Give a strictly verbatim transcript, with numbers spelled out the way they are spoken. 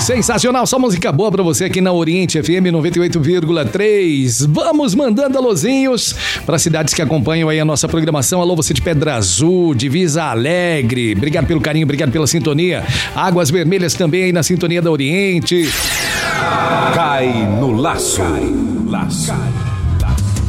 Sensacional, só música boa pra você aqui na Oriente F M noventa e oito vírgula três. Vamos mandando alôzinhos para cidades que acompanham aí a nossa programação. Alô, você de Pedra Azul, Divisa Alegre. Obrigado pelo carinho, obrigado pela sintonia. Águas Vermelhas também aí na sintonia da Oriente. Cai no laço. Cai no laço.